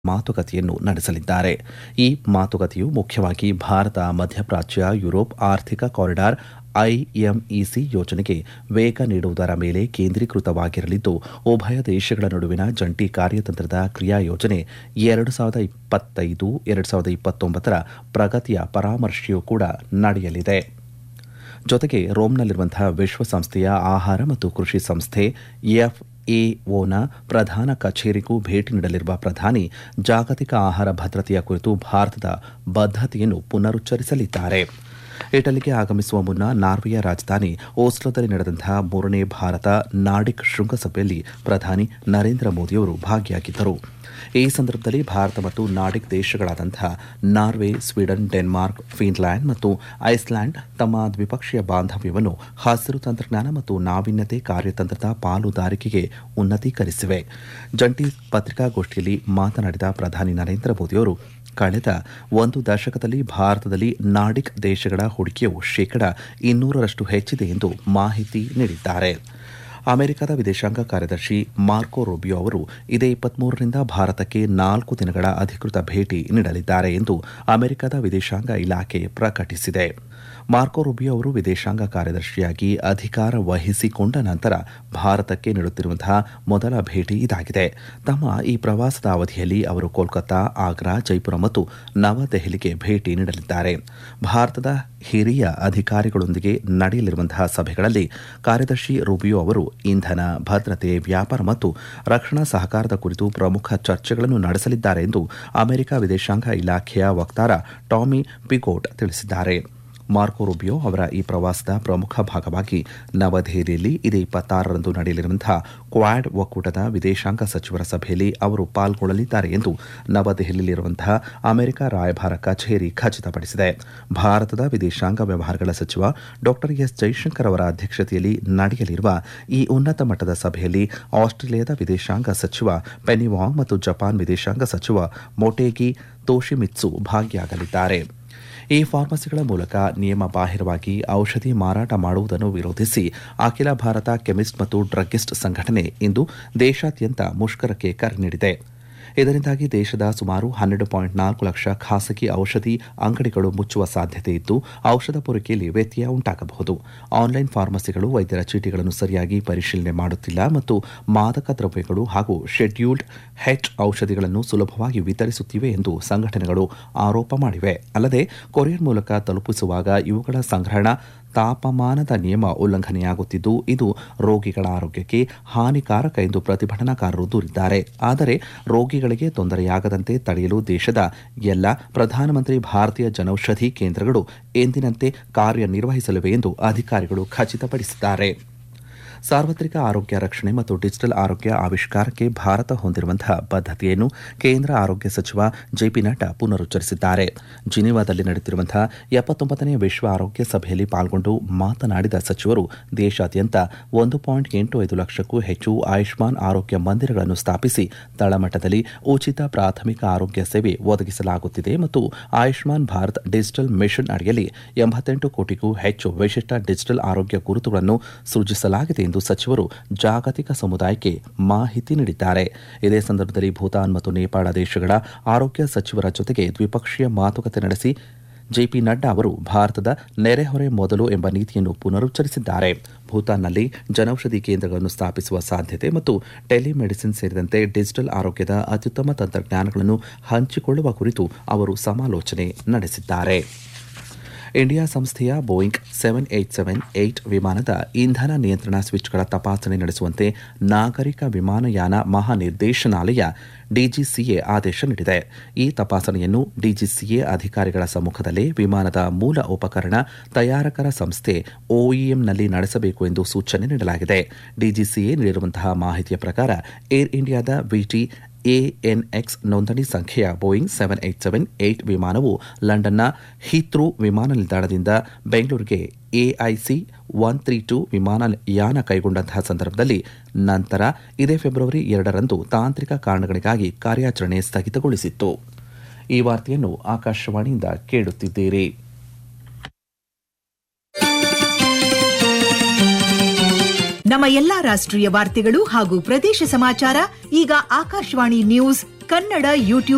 ಮಾತುಕತೆಯನ್ನು ನಡೆಸಲಿದ್ದಾರೆ. ಈ ಮಾತುಕತೆಯು ಮುಖ್ಯವಾಗಿ ಭಾರತ ಮಧ್ಯಪ್ರಾಚ್ಯ ಯುರೋಪ್ ಆರ್ಥಿಕ ಕಾರಿಡಾರ್ ಐಎಂಇಸಿ ಯೋಜನೆಗೆ ವೇಗ ನೀಡುವುದರ ಮೇಲೆ ಕೇಂದ್ರೀಕೃತವಾಗಿರಲಿದ್ದು, ಉಭಯ ದೇಶಗಳ ನಡುವಿನ ಜಂಟಿ ಕಾರ್ಯತಂತ್ರದ ಕ್ರಿಯಾ ಯೋಜನೆ 2025-2029 ಪ್ರಗತಿಯ ಪರಾಮರ್ಶೆಯೂ ಕೂಡ ನಡೆಯಲಿದೆ. ಜೊತೆಗೆ ರೋಮ್ನಲ್ಲಿರುವಂತಹ ವಿಶ್ವಸಂಸ್ಥೆಯ ಆಹಾರ ಮತ್ತು ಕೃಷಿ ಸಂಸ್ಥೆ ಎಫ್ಎಒನ ಪ್ರಧಾನ ಕಚೇರಿಗೂ ಭೇಟಿ ನೀಡಲಿರುವ ಪ್ರಧಾನಿ ಜಾಗತಿಕ ಆಹಾರ ಭದ್ರತೆಯ ಕುರಿತು ಭಾರತದ ಬದ್ಧತೆಯನ್ನು ಪುನರುಚ್ಚರಿಸಲಿದ್ದಾರೆ. ಇಟಲಿಗೆ ಆಗಮಿಸುವ ಮುನ್ನ ನಾರ್ವೆಯ ರಾಜಧಾನಿ ಓಸ್ಲೋದಲ್ಲಿ ನಡೆದಂತಹ 3ನೇ ಭಾರತ ನಾರ್ಡಿಕ್ ಶೃಂಗಸಭೆಯಲ್ಲಿ ಪ್ರಧಾನಿ ನರೇಂದ್ರ ಮೋದಿಯವರು ಭಾಗಿಯಾಗಿದ್ದರು. ಈ ಸಂದರ್ಭದಲ್ಲಿ ಭಾರತ ಮತ್ತು Nordic ದೇಶಗಳಾದಂತಹ Norway, Sweden, Denmark, Finland ಮತ್ತು ಐಸ್ಲ್ಯಾಂಡ್ ತಮ್ಮ ದ್ವಿಪಕ್ಷೀಯ ಬಾಂಧವ್ಯವನ್ನು ಹಸಿರು ತಂತ್ರಜ್ಞಾನ ಮತ್ತು ನಾವೀನ್ಯತೆ ಕಾರ್ಯತಂತ್ರದ ಪಾಲುದಾರಿಕೆಗೆ ಉನ್ನತೀಕರಿಸಿವೆ. ಜಂಟಿ ಪತ್ರಿಕಾಗೋಷ್ಠಿಯಲ್ಲಿ ಮಾತನಾಡಿದ ಪ್ರಧಾನಿ ನರೇಂದ್ರ ಮೋದಿಯವರು, ಕಳೆದ ಒಂದು ದಶಕದಲ್ಲಿ ಭಾರತದಲ್ಲಿ ನಾರ್ಡಿಕ್ ದೇಶಗಳ ಹೂಡಿಕೆಯು 200% ಹೆಚ್ಚಿದೆ ಎಂದು ಮಾಹಿತಿ ನೀಡಿದ್ದಾರೆ. ಅಮೆರಿಕದ ವಿದೇಶಾಂಗ ಕಾರ್ಯದರ್ಶಿ ಮಾರ್ಕೊ ರೂಬಿಯೋ ಅವರು ಇದೇ 23ರಿಂದ ಭಾರತಕ್ಕೆ 4 ದಿನಗಳ ಅಧಿಕೃತ ಭೇಟಿ ನೀಡಲಿದ್ದಾರೆ ಎಂದು ಅಮೆರಿಕದ ವಿದೇಶಾಂಗ ಇಲಾಖೆ ಪ್ರಕಟಿಸಿದೆ. ಮಾರ್ಕೊ ರೂಬಿಯೋ ಅವರು ವಿದೇಶಾಂಗ ಕಾರ್ಯದರ್ಶಿಯಾಗಿ ಅಧಿಕಾರ ವಹಿಸಿಕೊಂಡ ನಂತರ ಭಾರತಕ್ಕೆ ನೀಡುತ್ತಿರುವಂತಹ ಮೊದಲ ಭೇಟಿ ಇದಾಗಿದೆ. ತಮ್ಮ ಈ ಪ್ರವಾಸದ ಅವಧಿಯಲ್ಲಿ ಅವರು ಕೋಲ್ಕತ್ತಾ, ಆಗ್ರಾ, ಜೈಪುರ ಮತ್ತು ನವದೆಹಲಿಗೆ ಭೇಟಿ ನೀಡಲಿದ್ದಾರೆ. ಭಾರತದ ಹಿರಿಯ ಅಧಿಕಾರಿಗಳೊಂದಿಗೆ ನಡೆಯಲಿರುವಂತಹ ಸಭೆಗಳಲ್ಲಿ ಕಾರ್ಯದರ್ಶಿ ರೂಬಿಯೋ ಅವರು ಇಂಧನ, ಭದ್ರತೆ, ವ್ಯಾಪಾರ ಮತ್ತು ರಕ್ಷಣಾ ಸಹಕಾರದ ಕುರಿತು ಪ್ರಮುಖ ಚರ್ಚೆಗಳನ್ನು ನಡೆಸಲಿದ್ದಾರೆ ಎಂದು ಅಮೆರಿಕ ವಿದೇಶಾಂಗ ಇಲಾಖೆಯ ವಕ್ತಾರ ಟಾಮಿ ಪಿಗೋಟ್ ತಿಳಿಸಿದ್ದಾರೆ. ಮಾರ್ಕೊ ರೂಬಿಯೋ ಅವರ ಈ ಪ್ರವಾಸದ ಪ್ರಮುಖ ಭಾಗವಾಗಿ ನವದೆಹಲಿಯಲ್ಲಿ ಇದೇ 26ರಂದು ನಡೆಯಲಿರುವಂತಹ ಕ್ವಾಡ್ ಒಕ್ಕೂಟದ ವಿದೇಶಾಂಗ ಸಚಿವರ ಸಭೆಯಲ್ಲಿ ಅವರು ಪಾಲ್ಗೊಳ್ಳಲಿದ್ದಾರೆ ಎಂದು ನವದೆಹಲಿಯಲ್ಲಿರುವಂತಹ ಅಮೆರಿಕ ರಾಯಭಾರ ಕಚೇರಿ ಖಚಿತಪಡಿಸಿದೆ. ಭಾರತದ ವಿದೇಶಾಂಗ ವ್ಯವಹಾರಗಳ ಸಚಿವ ಡಾ ಎಸ್ ಜೈಶಂಕರ್ ಅವರ ಅಧ್ಯಕ್ಷತೆಯಲ್ಲಿ ನಡೆಯಲಿರುವ ಈ ಉನ್ನತ ಮಟ್ಟದ ಸಭೆಯಲ್ಲಿ ಆಸ್ಟ್ರೇಲಿಯಾದ ವಿದೇಶಾಂಗ ಸಚಿವ ಪೆನಿ ವಾಂಗ್ ಮತ್ತು ಜಪಾನ್ ವಿದೇಶಾಂಗ ಸಚಿವ ಮೊಟೇಗಿ ತೋಶಿಮಿತ್ಸು ಭಾಗಿಯಾಗಲಿದ್ದಾರೆ. ಈ ಫಾರ್ಮಸಿಗಳ ಮೂಲಕ ನಿಯಮ ಬಾಹಿರವಾಗಿ ಔಷಧಿ ಮಾರಾಟ ಮಾಡುವುದನ್ನು ವಿರೋಧಿಸಿ ಅಖಿಲ ಭಾರತ ಕೆಮಿಸ್ಟ್ ಮತ್ತು ಡ್ರಗ್ಗಿಸ್ಟ್ ಸಂಘಟನೆ ಇಂದು ದೇಶಾದ್ಯಂತ ಮುಷ್ಕರಕ್ಕೆ ಕರೆ ನೀಡಿದೆ. ಇದರಿಂದಾಗಿ ದೇಶದ ಸುಮಾರು 12.4 ಲಕ್ಷ ಖಾಸಗಿ ಔಷಧಿ ಅಂಗಡಿಗಳು ಮುಚ್ಚುವ ಸಾಧ್ಯತೆ ಇದ್ದು, ಔಷಧ ಪೂರೈಕೆಯಲ್ಲಿ ವ್ಯತ್ಯಯ ಉಂಟಾಗಬಹುದು. ಆನ್ಲೈನ್ ಫಾರ್ಮಸಿಗಳು ವೈದ್ಯರ ಚೀಟಿಗಳನ್ನು ಸರಿಯಾಗಿ ಪರಿಶೀಲನೆ ಮಾಡುತ್ತಿಲ್ಲ ಮತ್ತು ಮಾದಕ ದ್ರವ್ಯಗಳು ಹಾಗೂ ಶೆಡ್ಯೂಲ್ಡ್ ಹೆಚ್ ಔಷಧಿಗಳನ್ನು ಸುಲಭವಾಗಿ ವಿತರಿಸುತ್ತಿವೆ ಎಂದು ಸಂಘಟನೆಗಳು ಆರೋಪ ಮಾಡಿವೆ. ಅಲ್ಲದೆ ಕೊರಿಯರ್ ಮೂಲಕ ತಲುಪಿಸುವಾಗ ಇವುಗಳ ಸಂಗ್ರಹಣಾ ತಾಪಮಾನದ ನಿಯಮ ಉಲ್ಲಂಘನೆಯಾಗುತ್ತಿದ್ದು, ಇದು ರೋಗಿಗಳ ಆರೋಗ್ಯಕ್ಕೆ ಹಾನಿಕಾರಕ ಎಂದು ಪ್ರತಿಭಟನಾಕಾರರು ದೂರಿದ್ದಾರೆ. ಆದರೆ ರೋಗಿಗಳಿಗೆ ತೊಂದರೆಯಾಗದಂತೆ ತಡೆಯಲು ದೇಶದ ಎಲ್ಲ ಪ್ರಧಾನಮಂತ್ರಿ ಭಾರತೀಯ ಜನೌಷಧಿ ಕೇಂದ್ರಗಳು ಎಂದಿನಂತೆ ಕಾರ್ಯನಿರ್ವಹಿಸಲಿವೆ ಎಂದು ಅಧಿಕಾರಿಗಳು ಖಚಿತಪಡಿಸಿದ್ದಾರೆ. ಸಾರ್ವತ್ರಿಕ ಆರೋಗ್ಯ ರಕ್ಷಣೆ ಮತ್ತು ಡಿಜಿಟಲ್ ಆರೋಗ್ಯ ಆವಿಷ್ಕಾರಕ್ಕೆ ಭಾರತ ಹೊಂದಿರುವಂತಹ ಬದ್ಧತೆಯನ್ನು ಕೇಂದ್ರ ಆರೋಗ್ಯ ಸಚಿವ ಜೆಪಿ ನಡ್ಡಾ ಪುನರುಚ್ಚರಿಸಿದ್ದಾರೆ. ಜಿನಿವಾದಲ್ಲಿ ನಡೆಯುತ್ತಿರುವಂತಹ 79ನೇ ವಿಶ್ವ ಆರೋಗ್ಯ ಸಭೆಯಲ್ಲಿ ಪಾಲ್ಗೊಂಡು ಮಾತನಾಡಿದ ಸಚಿವರು, ದೇಶಾದ್ಯಂತ 1.85 ಲಕ್ಷಕ್ಕೂ ಹೆಚ್ಚು ಆಯುಷ್ಮಾನ್ ಆರೋಗ್ಯ ಮಂದಿರಗಳನ್ನು ಸ್ಥಾಪಿಸಿ ತಳಮಟ್ಟದಲ್ಲಿ ಉಚಿತ ಪ್ರಾಥಮಿಕ ಆರೋಗ್ಯ ಸೇವೆ ಒದಗಿಸಲಾಗುತ್ತಿದೆ ಮತ್ತು ಆಯುಷ್ಮಾನ್ ಭಾರತ್ ಡಿಜಿಟಲ್ ಮಿಷನ್ ಅಡಿಯಲ್ಲಿ 88 ಕೋಟಿಗೂ ಹೆಚ್ಚು ವಿಶಿಷ್ಟ ಡಿಜಿಟಲ್ ಆರೋಗ್ಯ ಗುರುತುಗಳನ್ನು ಸೃಜಿಸಲಾಗಿದೆ ಎಂದು ಸಚಿವರು ಜಾಗತಿಕ ಸಮುದಾಯಕ್ಕೆ ಮಾಹಿತಿ ನೀಡಿದ್ದಾರೆ. ಇದೇ ಸಂದರ್ಭದಲ್ಲಿ ಭೂತಾನ್ ಮತ್ತು ನೇಪಾಳ ದೇಶಗಳ ಆರೋಗ್ಯ ಸಚಿವರ ಜೊತೆಗೆ ದ್ವಿಪಕ್ಷೀಯ ಮಾತುಕತೆ ನಡೆಸಿ ಜೆಪಿ ನಡ್ಡಾ ಅವರು ಭಾರತದ ನೆರೆಹೊರೆ ಮೊದಲು ಎಂಬ ನೀತಿಯನ್ನು ಪುನರುಚ್ಚರಿಸಿದ್ದಾರೆ. ಭೂತಾನ್ನಲ್ಲಿ ಜನೌಷಧಿ ಕೇಂದ್ರಗಳನ್ನು ಸ್ಥಾಪಿಸುವ ಸಾಧ್ಯತೆ ಮತ್ತು ಟೆಲಿಮೆಡಿಸಿನ್ ಸೇರಿದಂತೆ ಡಿಜಿಟಲ್ ಆರೋಗ್ಯದ ಅತ್ಯುತ್ತಮ ತಂತ್ರಜ್ಞಾನಗಳನ್ನು ಹಂಚಿಕೊಳ್ಳುವ ಕುರಿತು ಅವರು ಸಮಾಲೋಚನೆ ನಡೆಸಿದ್ದಾರೆ. ಇಂಡಿಯಾ ಸಂಸ್ಥೆಯ ಬೋಯಿಂಗ್ 787-8 ವಿಮಾನದ ಇಂಧನ ನಿಯಂತ್ರಣ ಸ್ವಿಚ್ಗಳ ತಪಾಸಣೆ ನಡೆಸುವಂತೆ ನಾಗರಿಕ ವಿಮಾನಯಾನ ಮಹಾನಿರ್ದೇಶನಾಲಯ ಡಿಜಿಸಿಎ ಆದೇಶ ನೀಡಿದೆ. ಈ ತಪಾಸಣೆಯನ್ನು ಡಿಜಿಸಿಎ ಅಧಿಕಾರಿಗಳ ಸಮ್ಮುಖದಲ್ಲೇ ವಿಮಾನದ ಮೂಲ ಉಪಕರಣ ತಯಾರಕರ ಸಂಸ್ಥೆ ಒಇಎಂನಲ್ಲಿ ನಡೆಸಬೇಕು ಎಂದು ಸೂಚನೆ ನೀಡಲಾಗಿದೆ. ಡಿಜಿಸಿಎ ನೀಡಿರುವಂತಹ ಮಾಹಿತಿಯ ಪ್ರಕಾರ ಏರ್ ಇಂಡಿಯಾದ ವಿಟಿ ಎಎನ್ಎಕ್ಸ್ ನೋಂದಣಿ ಸಂಖ್ಯೆಯ ಬೋಯಿಂಗ್ 787-8 ವಿಮಾನವು ಲಂಡನ್ನ ಹೀಥ್ರೂ ವಿಮಾನ ನಿಲ್ದಾಣದಿಂದ ಬೆಂಗಳೂರಿಗೆ ಎಐಸಿ 132 ವಿಮಾನಯಾನ ಕೈಗೊಂಡಂತಹ ಸಂದರ್ಭದಲ್ಲಿ ನಂತರ ಇದೇ ಫೆಬ್ರವರಿ 2ರಂದು ತಾಂತ್ರಿಕ ಕಾರಣಗಳಿಗಾಗಿ ಕಾರ್ಯಾಚರಣೆ ಸ್ಥಗಿತಗೊಳಿಸಿತ್ತು. ಈ ವಾರ್ತೆಯನ್ನು ಆಕಾಶವಾಣಿಯಿಂದ ಕೇಳುತ್ತಿದ್ದೀರಿ. ನಮ್ಮ ಎಲ್ಲಾ ರಾಷ್ಟ್ರೀಯ ವಾರ್ತೆಗಳು ಹಾಗೂ ಪ್ರದೇಶ ಸಮಾಚಾರ ಈಗ ಆಕಾಶವಾಣಿ ನ್ಯೂಸ್ ಕನ್ನಡ ಯೂಟ್ಯೂಬ್